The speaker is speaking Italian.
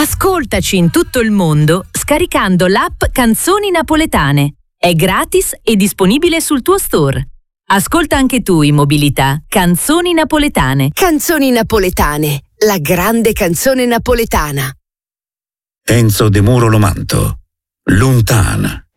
Ascoltaci in tutto il mondo scaricando l'app Canzoni Napoletane. È gratis e disponibile sul tuo store. Ascolta anche tu in mobilità Canzoni Napoletane. Canzoni Napoletane, la grande canzone napoletana. Enzo De Muro Lomanto, Lontana.